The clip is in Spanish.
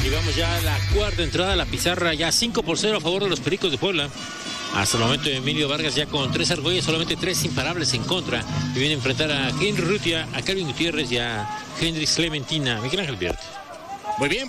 Llegamos ya a la cuarta entrada, la pizarra ya 5-0 a favor de los Pericos de Puebla. Hasta el momento Emilio Vargas ya con 3 argollas, solamente 3 imparables en contra. Y viene a enfrentar a Henry Rutia, a Calvin Gutiérrez y a Hendrix Clementina. Miguel Ángel Vierte. Muy bien,